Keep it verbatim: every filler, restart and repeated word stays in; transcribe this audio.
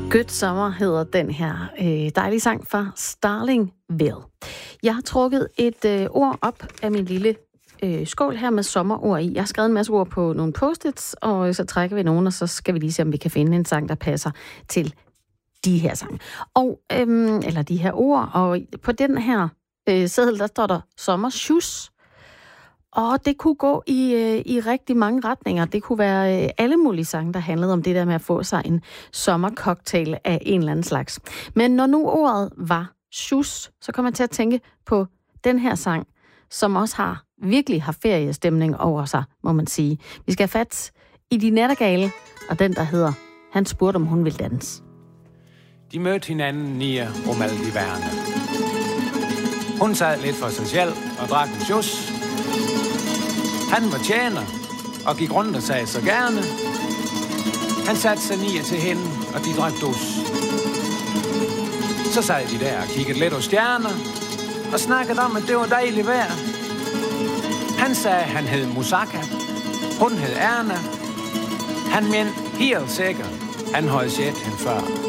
Good Summer hedder den her øh, dejlige sang fra Starlingville. Jeg har trukket et øh, ord op af min lille øh, skål her med sommerord i. Jeg har skrevet en masse ord på nogle post-its, og så trækker vi nogen, og så skal vi lige se, om vi kan finde en sang, der passer til de her sange. Og, øhm, eller de her ord. Og på den her øh, seddel, der står der sommersjus. Og det kunne gå i, øh, i rigtig mange retninger. Det kunne være øh, alle mulige sange, der handlede om det der med at få sig en sommercocktail af en eller anden slags. Men når nu ordet var sjus, så kommer jeg til at tænke på den her sang, som også har virkelig har feriestemning over sig, må man sige. Vi skal have fat i De Nattergale, og den, der hedder Han spurgte, om hun ville danse. De mødte hinanden i Romaldiverne. Hun sad lidt for sig selv og drak en sjus. Han var tjener og gik rundt og sagde så gerne. Han satte sig nier til hende, og de drak dus. Så sad de der og kiggede lidt på stjerner og snakkede om, at det var dejligt vejr. Han sagde, han hed Musaka. Hun hed Erna. Han mente helt sikkert, han havde set hende før.